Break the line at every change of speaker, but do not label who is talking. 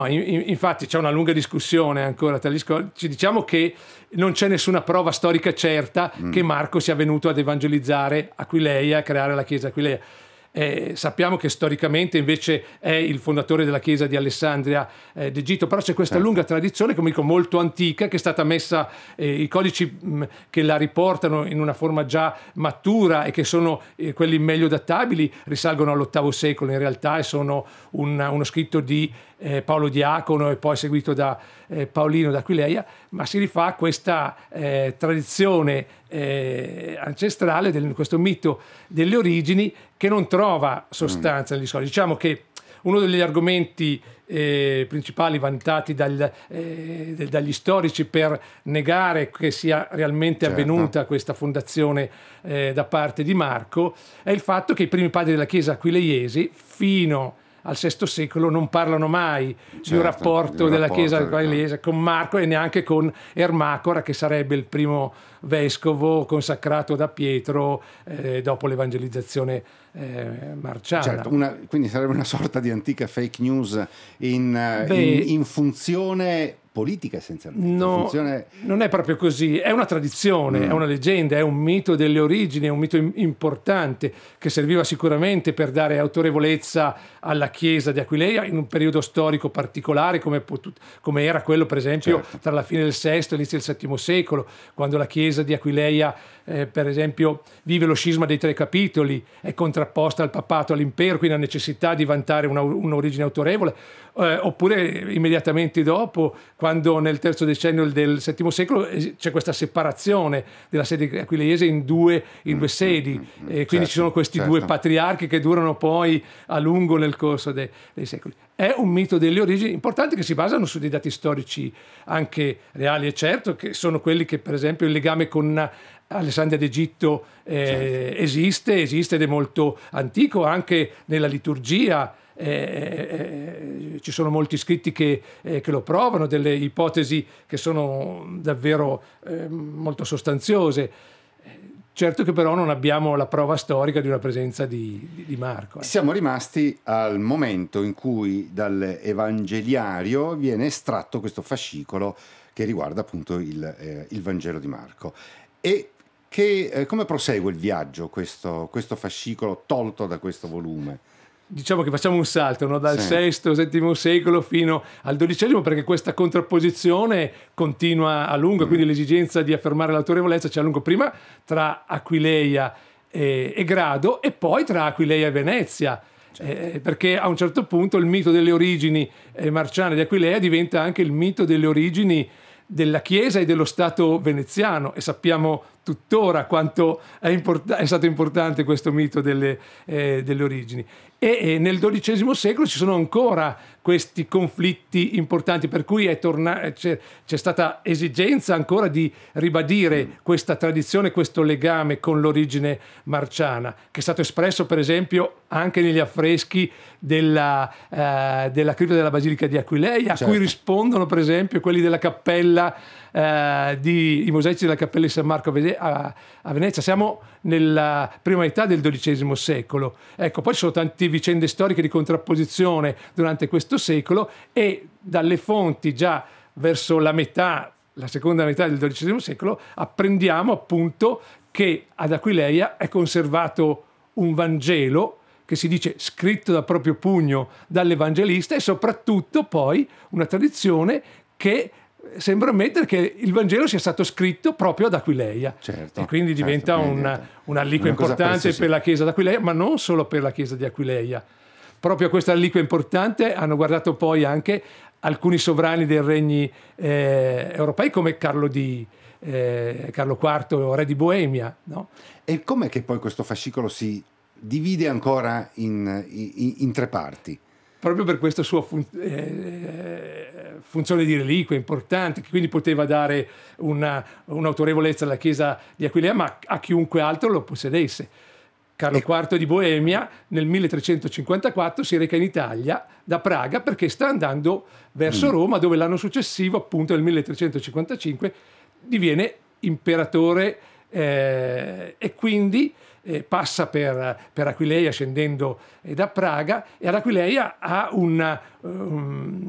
Infatti c'è una lunga discussione ancora tra gli storici. Diciamo che non c'è nessuna prova storica certa che Marco sia venuto ad evangelizzare Aquileia, a creare la chiesa Aquileia. Sappiamo che storicamente invece è il fondatore della chiesa di Alessandria d'Egitto, però c'è questa lunga tradizione, come dico, molto antica, che è stata messa, i codici che la riportano in una forma già matura e che sono quelli meglio databili, risalgono all'VIII secolo in realtà, e sono uno scritto di Paolo Diacono e poi seguito da Paolino d'Aquileia, ma si rifà a questa tradizione ancestrale, questo mito delle origini, che non trova sostanza negli storici. Diciamo che uno degli argomenti principali vantati dagli storici per negare che sia realmente avvenuta questa fondazione da parte di Marco è il fatto che i primi padri della chiesa aquileiesi fino al VI secolo non parlano mai di un rapporto della chiesa aquileiese con Marco e neanche con Ermacora, che sarebbe il primo vescovo consacrato da Pietro dopo l'evangelizzazione marciana.
Quindi sarebbe una sorta di antica fake news in funzione politica, essenzialmente.
No, non è proprio così, è una tradizione, è una leggenda, è un mito delle origini, è un mito importante che serviva sicuramente per dare autorevolezza alla chiesa di Aquileia in un periodo storico particolare come era quello, per esempio, tra la fine del VI e l'inizio del VII secolo, quando la chiesa di Aquileia per esempio vive lo scisma dei 3 capitoli, è contrapposta al papato, all'impero, quindi la necessità di vantare un'origine autorevole, oppure immediatamente dopo, quando nel terzo decennio del VII secolo c'è questa separazione della sede aquileiese in due sedi, e quindi ci sono questi 2 patriarchi che durano poi a lungo nel corso dei secoli. È un mito delle origini importanti che si basano su dei dati storici anche reali, e certo che sono quelli che, per esempio, il legame con Alessandria d'Egitto esiste ed è molto antico anche nella liturgia. Ci sono molti scritti che lo provano, delle ipotesi che sono davvero molto sostanziose. Certo che però non abbiamo la prova storica di una presenza di Marco.
Siamo rimasti al momento in cui dall'Evangeliario viene estratto questo fascicolo che riguarda appunto il Vangelo di Marco. E come prosegue il viaggio questo fascicolo tolto da questo volume?
Diciamo che facciamo un salto, no? Dal VI secolo fino al XII, perché questa contrapposizione continua a lungo, quindi l'esigenza di affermare l'autorevolezza c'è a lungo, prima tra Aquileia e Grado e poi tra Aquileia e Venezia. Perché a un certo punto il mito delle origini marciane di Aquileia diventa anche il mito delle origini della Chiesa e dello Stato veneziano, e sappiamo tuttora quanto è stato importante questo mito delle origini. E nel XII secolo ci sono ancora questi conflitti importanti, per cui c'è stata esigenza ancora di ribadire questa tradizione, questo legame con l'origine marciana, che è stato espresso per esempio anche negli affreschi della cripta della Basilica di Aquileia, a cui rispondono per esempio quelli della cappella i mosaici della cappella di San Marco a Venezia. Siamo nella prima metà del XII secolo. Ecco, poi ci sono tante vicende storiche di contrapposizione durante questo secolo, e dalle fonti già verso la seconda metà del XII secolo apprendiamo appunto che ad Aquileia è conservato un Vangelo che si dice scritto da proprio pugno dall'Evangelista, e soprattutto poi una tradizione che sembra ammettere che il Vangelo sia stato scritto proprio ad Aquileia, e quindi diventa una reliquia importante per la chiesa d'Aquileia, ma non solo per la chiesa di Aquileia. Proprio a questa reliquia importante hanno guardato poi anche alcuni sovrani dei regni europei, come Carlo IV, re di Boemia, no?
E com'è che poi questo fascicolo si divide ancora in 3 parti?
Proprio per questa sua funzione di reliquia importante, che quindi poteva dare un'autorevolezza alla chiesa di Aquileia, ma a chiunque altro lo possedesse. Carlo IV di Boemia nel 1354 si reca in Italia da Praga, perché sta andando verso Roma, dove l'anno successivo, appunto nel 1355, diviene imperatore, e quindi passa per Aquileia scendendo da Praga, e ad Aquileia ha